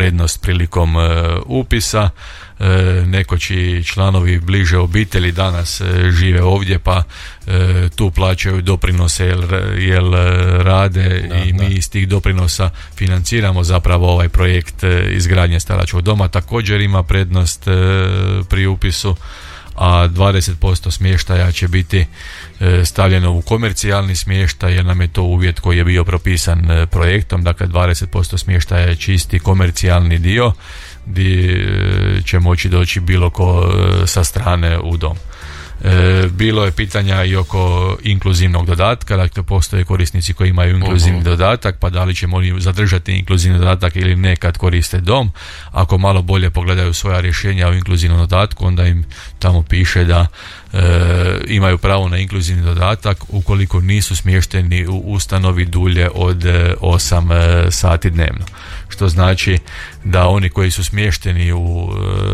prednost prilikom upisa. Nekoći članovi bliže obitelji danas žive ovdje, pa tu plaćaju doprinose jer rade i mi iz tih doprinosa financiramo zapravo ovaj projekt izgradnje staračkog doma. Također ima prednost pri upisu, a 20% smještaja će biti stavljeno u komercijalni smještaj jer nam je to uvjet koji je bio propisan projektom. Dakle, 20% smještaja je čisti komercijalni dio gdje će moći doći bilo ko sa strane u dom. Bilo je pitanja i oko inkluzivnog dodatka, dakle postoje korisnici koji imaju inkluzivni dodatak, pa da li ćemo oni zadržati inkluzivni dodatak ili ne kad koriste dom. Ako malo bolje pogledaju svoja rješenja o inkluzivnom dodatku, onda im tamo piše da imaju pravo na inkluzivni dodatak ukoliko nisu smješteni u ustanovi dulje od 8 sati dnevno, što znači da oni koji su smješteni u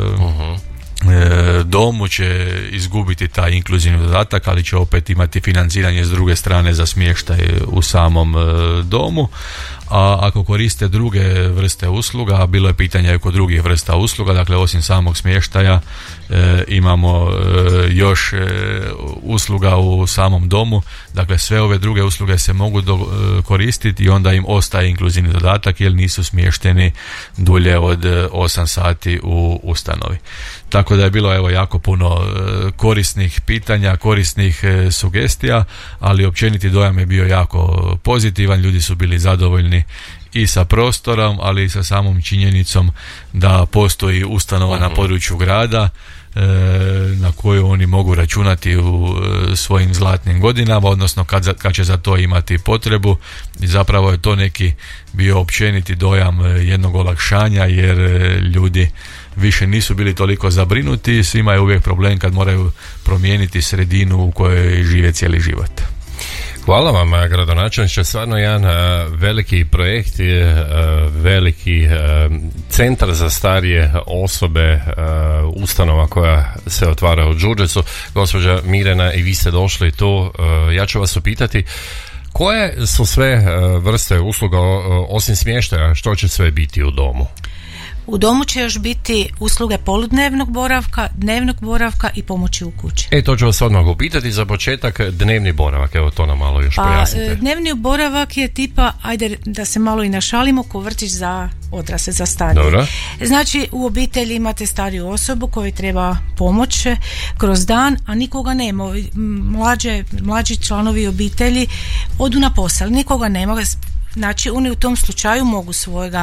domu će izgubiti taj inkluzivni dodatak, ali će opet imati financiranje s druge strane za smještaj u samom domu. A ako koriste druge vrste usluga, bilo je pitanja i oko drugih vrsta usluga, dakle osim samog smještaja imamo još usluga u samom domu, dakle sve ove druge usluge se mogu koristiti i onda im ostaje inkluzivni dodatak jer nisu smješteni dulje od 8 sati u ustanovi. Tako da je bilo jako puno korisnih pitanja, korisnih sugestija, ali općeniti dojam je bio jako pozitivan, ljudi su bili zadovoljni i sa prostorom, ali i sa samom činjenicom da postoji ustanova na području grada na koju oni mogu računati u svojim zlatnim godinama, odnosno kad će za to imati potrebu. I zapravo je to neki bio općeniti dojam jednog olakšanja jer ljudi više nisu bili toliko zabrinuti, svima je uvijek problem kad moraju promijeniti sredinu u kojoj žive cijeli život. Hvala vam, gradonačelniče, stvarno jedan veliki projekt, veliki centar za starije osobe, ustanova koja se otvara u Đurđevcu. Gospođa Mirjana, i vi ste došli tu, ja ću vas upitati koje su sve vrste usluga osim smještaja, što će sve biti u domu? U domu će još biti usluge poludnevnog boravka, dnevnog boravka i pomoći u kući. To ću vas odmah upitati za početak, dnevni boravak, evo to nam malo još pojasnite. Dnevni boravak je tipa, ajde da se malo i našalimo, ko vrtić za odrasle, za starije. Dobro. Znači u obitelji imate stariju osobu kojoj treba pomoć kroz dan, a nikoga nema. Mlađi članovi obitelji odu na posao, nikoga nema. Znači oni u tom slučaju mogu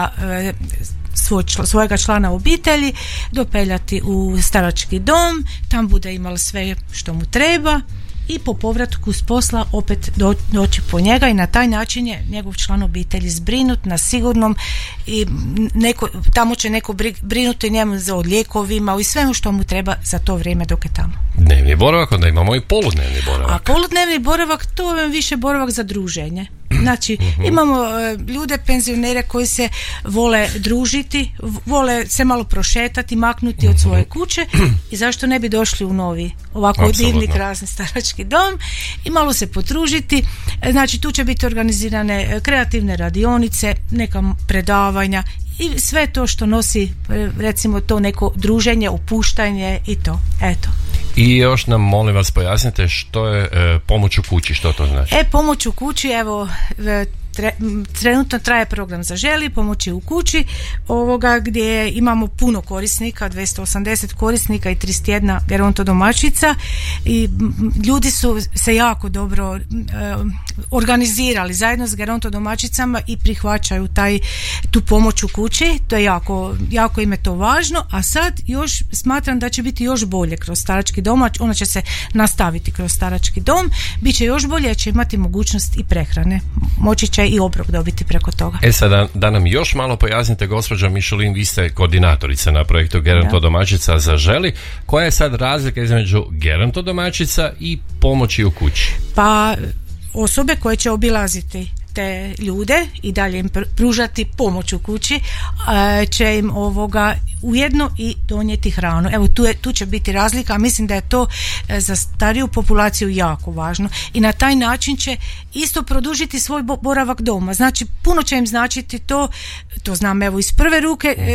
svojega člana obitelji dopeljati u starački dom, tam bude imalo sve što mu treba i po povratku s posla opet doći po njega i na taj način je njegov član obitelji zbrinut na sigurnom i tamo će neko brinuti njemu za lijekovima i svemu što mu treba za to vrijeme dok je tamo. Dnevni boravak, onda imamo i poludnevni boravak. A poludnevni boravak, to je više boravak za druženje. Znači, imamo ljude, penzionere koji se vole družiti, vole se malo prošetati, maknuti od svoje kuće i zašto ne bi došli u novi ovako divni, krasni starački dom i malo se potružiti. Znači, tu će biti organizirane kreativne radionice, neka predavanja i sve to što nosi, recimo, to neko druženje, opuštanje i to. Eto. I još nam, molim vas, pojasnite što je pomoć u kući, što to znači? Pomoć u kući, evo, trenutno traje program Zaželi, pomoći u kući, gdje imamo puno korisnika, 280 korisnika i 31 gerontodomaćica i ljudi su se jako dobro organizirali zajedno s gerontodomaćicama i prihvaćaju tu pomoć u kući, to je jako im je to važno, a sad još smatram da će biti još bolje kroz starački dom, ona će se nastaviti kroz starački dom, bit će još bolje, će imati mogućnost i prehrane, moći će i obrok dobiti preko toga. Sada da nam još malo pojasnite, gospođa Mišulin, vi ste koordinatorica na projektu Gerontodomaćica Zaželi. Koja je sad razlika između gerontodomaćica i pomoći u kući? Pa osobe koje će obilaziti te ljude i dalje im pružati pomoć u kući će im ujedno i donijeti hranu. Evo tu će biti razlika, a mislim da je to za stariju populaciju jako važno i na taj način će isto produžiti svoj boravak doma. Znači puno će im značiti to znam evo iz prve ruke,